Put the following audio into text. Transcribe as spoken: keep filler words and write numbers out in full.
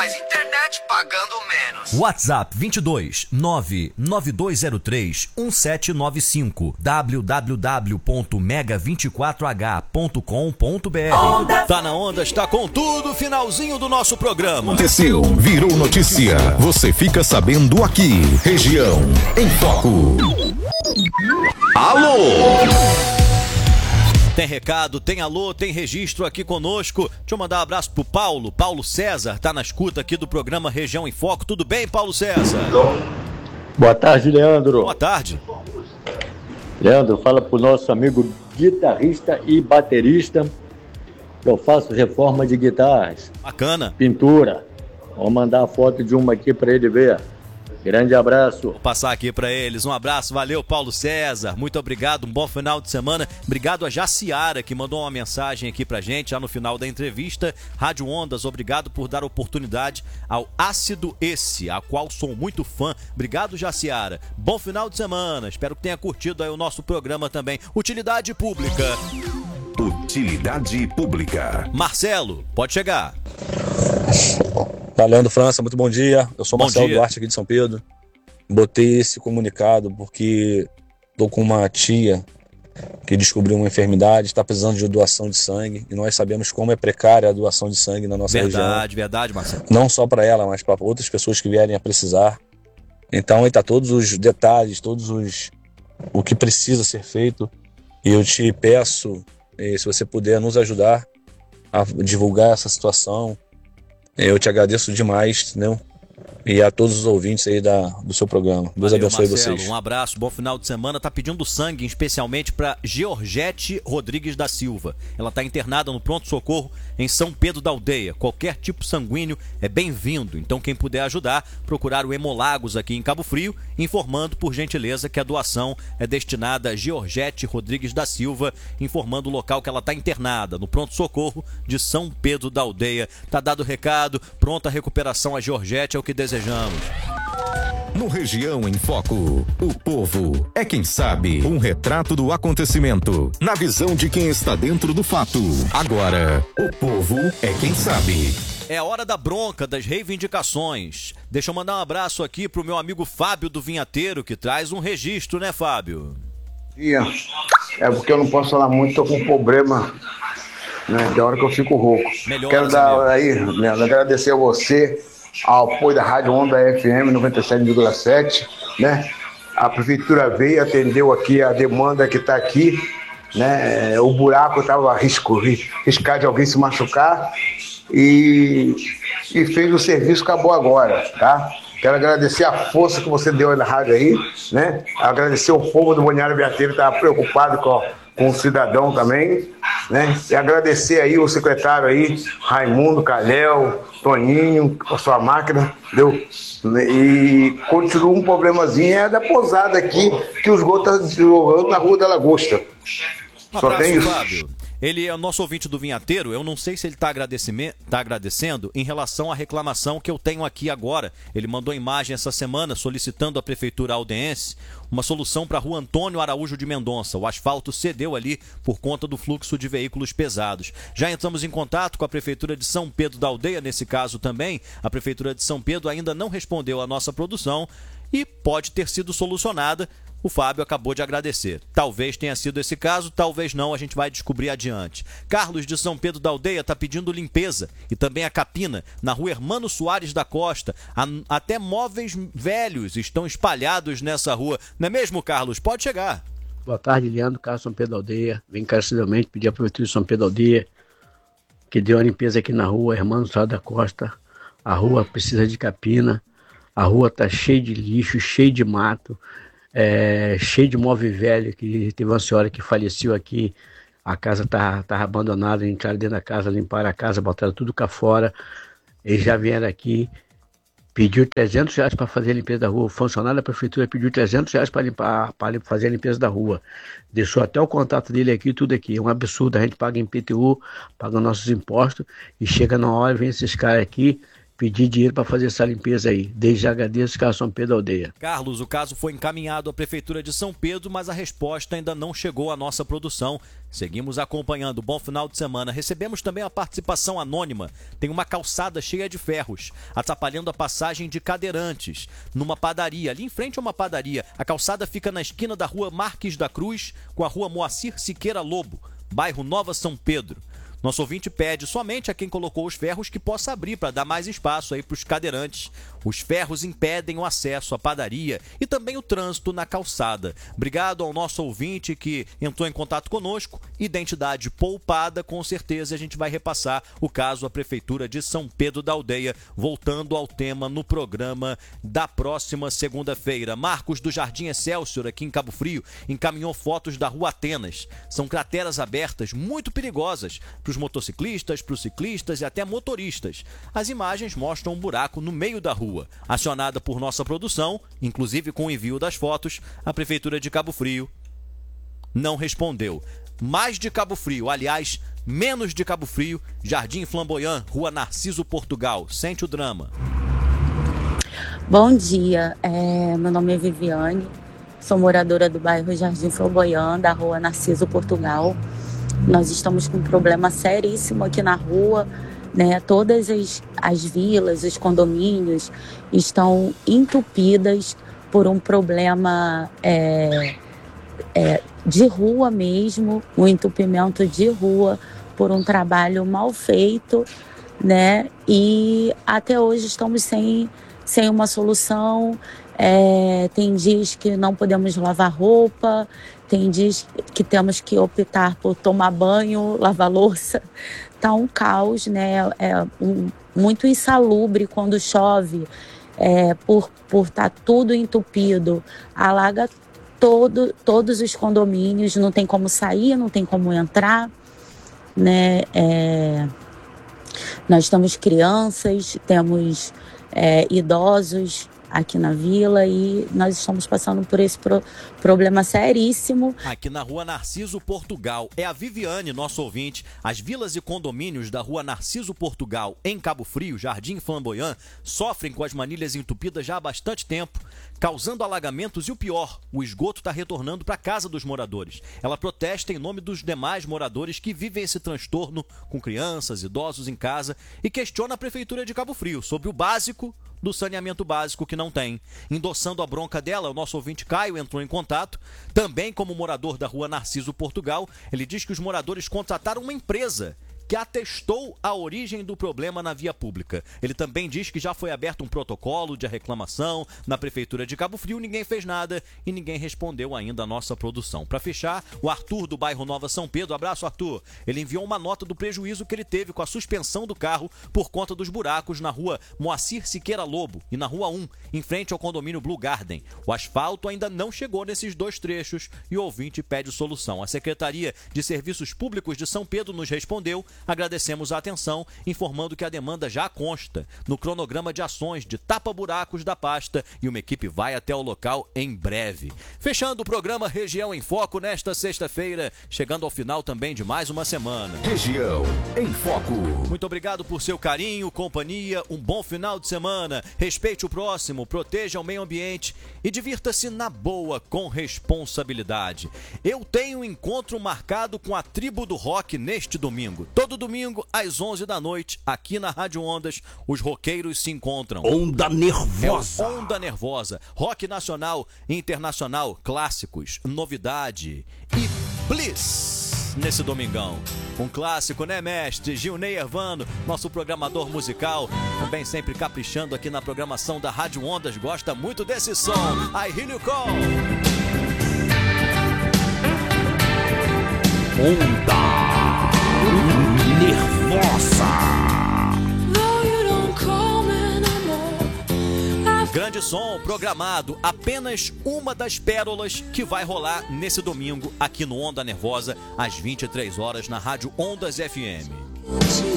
mais internet pagando menos. WhatsApp vinte e dois nove nove dois zero três um sete nove cinco w w w ponto mega vinte e quatro h ponto com ponto b r. Tá na onda, está com tudo, finalzinho do nosso programa. Aconteceu, virou notícia. Você fica sabendo aqui. Região em Foco. Alô! Tem recado, tem alô, tem registro aqui conosco. Deixa eu mandar um abraço pro Paulo. Paulo César tá na escuta aqui do programa Região em Foco. Tudo bem, Paulo César? Boa tarde, Leandro. Boa tarde. Leandro, fala pro nosso amigo guitarrista e baterista. Eu faço reforma de guitarras. Bacana. Pintura. Vou mandar a foto de uma aqui para ele ver. Grande abraço. Vou passar aqui para eles. Um abraço, valeu, Paulo César. Muito obrigado, um bom final de semana. Obrigado a Jaciara, que mandou uma mensagem aqui pra gente, já no final da entrevista. Rádio Ondas, obrigado por dar oportunidade ao Ácido Esse, a qual sou muito fã. Obrigado, Jaciara. Bom final de semana. Espero que tenha curtido aí o nosso programa também. Utilidade Pública. Utilidade Pública. Marcelo, pode chegar. Tá, Leandro França, muito bom dia. Eu sou Bom Marcelo dia. Duarte aqui de São Pedro. Botei esse comunicado porque tô com uma tia que descobriu uma enfermidade, está precisando de doação de sangue e nós sabemos como é precária a doação de sangue na nossa região. Verdade, verdade, Marcelo. Não só para ela, mas para outras pessoas que vierem a precisar. Então aí tá todos os detalhes, todos os o que precisa ser feito. E eu te peço, eh, se você puder nos ajudar a divulgar essa situação. Eu te agradeço demais, entendeu? E a todos os ouvintes aí da, do seu programa. Deus Valeu, abençoe Marcelo, vocês. Um abraço, bom final de semana. Tá pedindo sangue, especialmente para Georgette Rodrigues da Silva. Ela tá internada no pronto-socorro em São Pedro da Aldeia. Qualquer tipo sanguíneo é bem-vindo. Então, quem puder ajudar, procurar o Hemolagos aqui em Cabo Frio, informando, por gentileza, que a doação é destinada a Georgette Rodrigues da Silva, informando o local que ela tá internada, no pronto-socorro de São Pedro da Aldeia. Tá dado o recado, pronta a recuperação a Georgette, é o que desejamos. No Região em Foco, o povo é quem sabe. Um retrato do acontecimento, na visão de quem está dentro do fato. Agora, o povo é quem sabe. É a hora da bronca, das reivindicações. Deixa eu mandar um abraço aqui pro meu amigo Fábio do Vinhateiro, que traz um registro, né, Fábio? É porque eu não posso falar muito, tô com um problema, né? Da hora que eu fico rouco. Melhor, Quero dar aí, Leandro, agradecer a você, ao apoio da Rádio Onda F M noventa e sete vírgula sete, né? A prefeitura veio, atendeu aqui a demanda que está aqui, né? O buraco estava risco, riscar de alguém se machucar e, e fez o serviço, acabou agora, tá? Quero agradecer a força que você deu aí na rádio aí, né? Agradecer o povo do Balneário Vinhateiro que estava preocupado com, com o cidadão também, né? E agradecer aí o secretário aí, Raimundo Calhel, Toninho, com a sua máquina, entendeu? E continua um problemazinho, é da pousada aqui, que os gotas estão jogando na Rua da Lagosta. Um Só abraço, tem isso. Fábio. Ele é o nosso ouvinte do Vinhateiro. Eu não sei se ele está tá agradecendo em relação à reclamação que eu tenho aqui agora. Ele mandou imagem essa semana solicitando à Prefeitura Aldense uma solução para a Rua Antônio Araújo de Mendonça. O asfalto cedeu ali por conta do fluxo de veículos pesados. Já entramos em contato com a Prefeitura de São Pedro da Aldeia, nesse caso também. A Prefeitura de São Pedro ainda não respondeu à nossa produção e pode ter sido solucionada. O Fábio acabou de agradecer. Talvez tenha sido esse caso, talvez não, a gente vai descobrir adiante. Carlos de São Pedro da Aldeia está pedindo limpeza e também a capina na Rua Hermano Soares da Costa. A, até móveis velhos estão espalhados nessa rua. Não é mesmo, Carlos? Pode chegar. Boa tarde, Leandro, Carlos São Pedro da Aldeia. Vem encarecidamente pedir a Prefeitura de São Pedro da Aldeia que dê uma limpeza aqui na rua Hermano Soares da Costa. A rua precisa de capina, a rua está cheia de lixo, cheia de mato. É, cheio de móvel velho, que teve uma senhora que faleceu aqui, a casa estava abandonada, entraram dentro da casa, limparam a casa, botaram tudo cá fora, eles já vieram aqui, pediu trezentos reais para fazer a limpeza da rua, o funcionário da prefeitura pediu trezentos reais para limpar, para fazer a limpeza da rua, deixou até o contato dele aqui, tudo aqui, é um absurdo, a gente paga em P T U, paga nossos impostos, e chega na hora, vem esses caras aqui, pedir dinheiro para fazer essa limpeza aí. Desde já agradeço, Carlos São Pedro Aldeia. Carlos, o caso foi encaminhado à Prefeitura de São Pedro, mas a resposta ainda não chegou à nossa produção. Seguimos acompanhando. Bom final de semana. Recebemos também a participação anônima. Tem uma calçada cheia de ferros, atrapalhando a passagem de cadeirantes numa padaria. Ali em frente a uma padaria. A calçada fica na esquina da rua Marques da Cruz com a rua Moacir Siqueira Lobo, bairro Nova São Pedro. Nosso ouvinte pede somente a quem colocou os ferros que possa abrir para dar mais espaço aí para os cadeirantes. Os ferros impedem o acesso à padaria e também o trânsito na calçada. Obrigado ao nosso ouvinte que entrou em contato conosco. Identidade poupada, com certeza a gente vai repassar o caso à Prefeitura de São Pedro da Aldeia, voltando ao tema no programa da próxima segunda-feira. Marcos do Jardim Excelsior, aqui em Cabo Frio, encaminhou fotos da Rua Atenas. São crateras abertas muito perigosas para os motociclistas, para os ciclistas e até motoristas. As imagens mostram um buraco no meio da rua. Acionada por nossa produção, inclusive com o envio das fotos, a Prefeitura de Cabo Frio não respondeu. Mais de Cabo Frio, aliás, menos de Cabo Frio, Jardim Flamboyant, Rua Narciso Portugal. Sente o drama. Bom dia, é, meu nome é Viviane, sou moradora do bairro Jardim Flamboyant, da Rua Narciso Portugal. Nós estamos com um problema seríssimo aqui na rua, né? Todas as, as vilas, os condomínios estão entupidas por um problema é, é, de rua mesmo, um entupimento de rua por um trabalho mal feito, né? E até hoje estamos sem, sem uma solução. É, tem dias que não podemos lavar roupa, tem dias que temos que optar por tomar banho, lavar louça. Tá um caos, né? É um, muito insalubre quando chove, é, por por estar tá tudo entupido, alaga todo, todos os condomínios, não tem como sair, não tem como entrar, né? É, nós temos crianças, temos é, idosos aqui na vila e nós estamos passando por esse pro, problema seríssimo. Aqui na Rua Narciso Portugal, é a Viviane, nosso ouvinte. As vilas e condomínios da Rua Narciso Portugal, em Cabo Frio, Jardim Flamboyant, sofrem com as manilhas entupidas já há bastante tempo, causando alagamentos e o pior, o esgoto está retornando para a casa dos moradores. Ela protesta em nome dos demais moradores que vivem esse transtorno com crianças, idosos em casa e questiona a Prefeitura de Cabo Frio sobre o básico do saneamento básico que não tem. Endossando a bronca dela, o nosso ouvinte Caio entrou em contato, também como morador da Rua Narciso Portugal. Ele diz que os moradores contrataram uma empresa que atestou a origem do problema na via pública. Ele também diz que já foi aberto um protocolo de reclamação na Prefeitura de Cabo Frio, ninguém fez nada e ninguém respondeu ainda a nossa produção. Para fechar, o Arthur do bairro Nova São Pedro, abraço Arthur, ele enviou uma nota do prejuízo que ele teve com a suspensão do carro por conta dos buracos na rua Moacir Siqueira Lobo e na rua um, em frente ao condomínio Blue Garden. O asfalto ainda não chegou nesses dois trechos e o ouvinte pede solução. A Secretaria de Serviços Públicos de São Pedro nos respondeu. Agradecemos a atenção, informando que a demanda já consta no cronograma de ações de tapa-buracos da pasta e uma equipe vai até o local em breve. Fechando o programa Região em Foco nesta sexta-feira, chegando ao final também de mais uma semana. Região em Foco. Muito obrigado por seu carinho, companhia, um bom final de semana. Respeite o próximo, proteja o meio ambiente e divirta-se na boa com responsabilidade. Eu tenho um encontro marcado com a Tribo do Rock neste domingo. Todo domingo, às onze da noite, aqui na Rádio Ondas, os roqueiros se encontram. Onda Nervosa. É Onda Nervosa. Rock nacional e internacional, clássicos, novidade e Bliss nesse domingão. Um clássico, né, mestre? Gilney Hervano, nosso programador musical, também sempre caprichando aqui na programação da Rádio Ondas, gosta muito desse som. I Hear You Call. Onda Nervosa. Grande som programado, apenas uma das pérolas que vai rolar nesse domingo aqui no Onda Nervosa, às vinte e três horas na Rádio Ondas F M.